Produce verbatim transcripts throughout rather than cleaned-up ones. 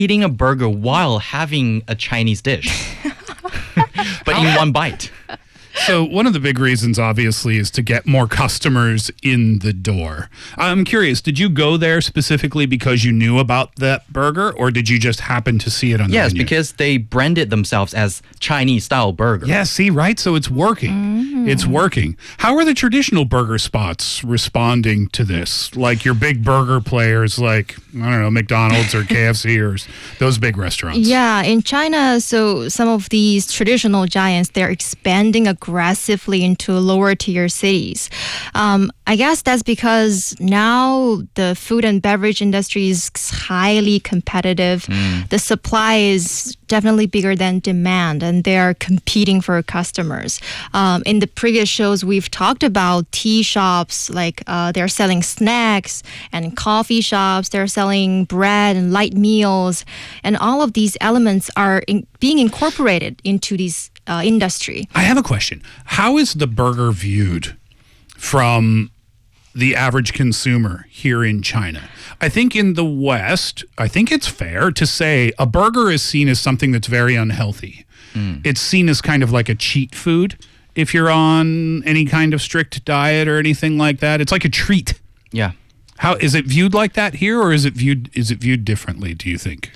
eating a burger while having a Chinese dish, but in one bite. So one of the big reasons, obviously, is to get more customers in the door. I'm curious, did you go there specifically because you knew about that burger, or did you just happen to see it on the Yes, menu? because they branded themselves as Chinese-style burger. Yeah, see, right? So it's working. Mm-hmm. It's working. How are the traditional burger spots responding to this? Like your big burger players like, I don't know, McDonald's or K F C or those big restaurants. Yeah, in China, so some of these traditional giants, they're expanding aggressively into lower tier cities. Um, I guess that's because now the food and beverage industry is highly competitive. Mm. The supply is definitely bigger than demand, and they are competing for customers. Um, in the previous shows, we've talked about tea shops, like uh, they're selling snacks, and coffee shops, they're selling bread and light meals, and all of these elements are in, being incorporated into these uh, industry. I have a question. How is the burger viewed from the average consumer here in China? I think in the West, I think it's fair to say a burger is seen as something that's very unhealthy. Mm. It's seen as kind of like a cheat food if you're on any kind of strict diet or anything like that. It's like a treat. Yeah. How is it viewed like that here, or is it viewed is it viewed differently, do you think?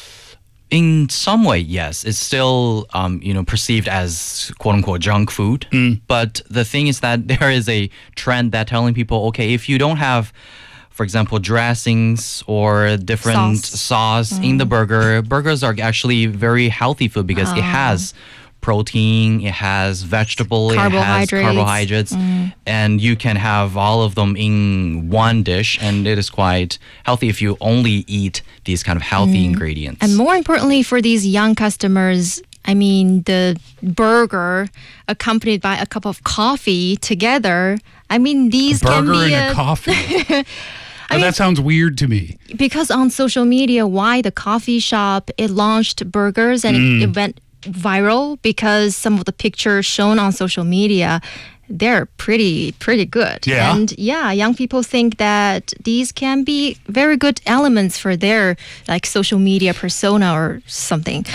In some way, yes. It's still, um, you know, perceived as quote-unquote junk food. Mm. But the thing is that there is a trend that telling people, okay, if you don't have, for example, dressings or different sauce, sauce mm. in the burger, burgers are actually very healthy food because oh. it has protein, it has vegetable, it has carbohydrates, mm. and you can have all of them in one dish, and it is quite healthy if you only eat these kind of healthy mm. ingredients. And more importantly, for these young customers, I mean, the burger accompanied by a cup of coffee together, I mean, these a can burger be and a, a coffee. I oh, mean, that sounds weird to me. Because on social media, why the coffee shop, it launched burgers and mm. it, it went viral because some of the pictures shown on social media, they're pretty pretty good. Yeah. And yeah, young people think that these can be very good elements for their like social media persona or something.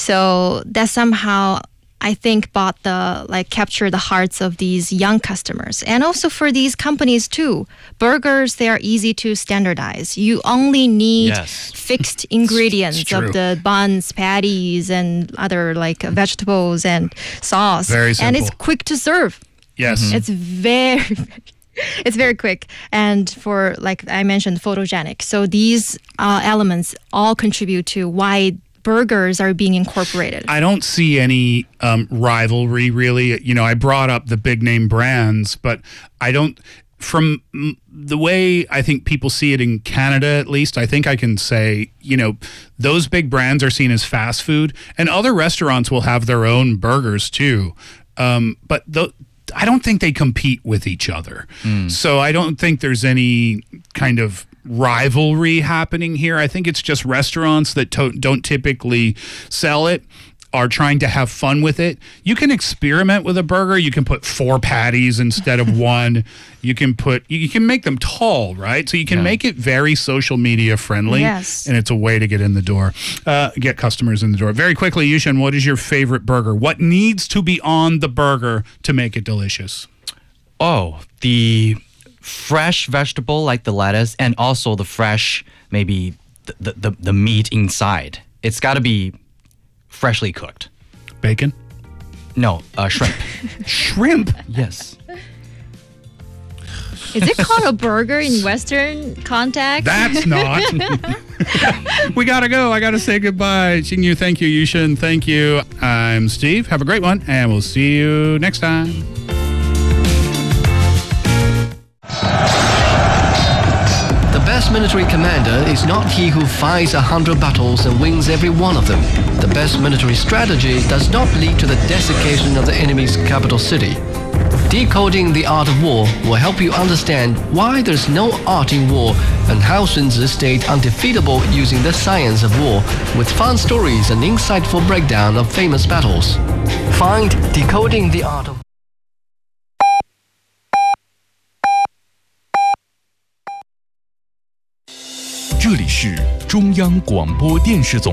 So that somehow I think bought the like capture the hearts of these young customers, and also for these companies too. Burgers, they are easy to standardize. You only need yes. fixed ingredients of the buns, patties, and other like vegetables and sauce. Very simple. And it's quick to serve. Yes, mm-hmm. It's very. It's very quick, and for like I mentioned, photogenic. So these uh, elements all contribute to why burgers are being incorporated. I don't see any um, rivalry, really. You know, I brought up the big name brands, but I don't, from the way I think people see it in Canada, at least, I think I can say, you know, those big brands are seen as fast food, and other restaurants will have their own burgers too. Um, but the, I don't think they compete with each other. Mm. So I don't think there's any kind of rivalry happening here. I think it's just restaurants that to- don't typically sell it are trying to have fun with it. You can experiment with a burger. You can put four patties instead of one. You can put, you can make them tall, right? So you can yeah. make it very social media friendly. Yes. And it's a way to get in the door, uh, get customers in the door. Very quickly, Yushen, what is your favorite burger? What needs to be on the burger to make it delicious? Oh, the fresh vegetable like the lettuce, and also the fresh, maybe the, the, the meat inside. It's got to be freshly cooked. Bacon? No, uh, shrimp. Shrimp? Yes. Is it called a burger in Western context? That's not. We gotta go. I gotta say goodbye. Xingyu, thank you. Yushen, thank you. I'm Steve. Have a great one, and we'll see you next time. The best military commander is not he who fights a hundred battles and wins every one of them. The best military strategy does not lead to the desiccation of the enemy's capital city. Decoding the Art of War will help you understand why there's no art in war and how Sun Tzu stayed undefeatable using the science of war, with fun stories and insightful breakdown of famous battles. Find Decoding the Art of 这里是中央广播电视总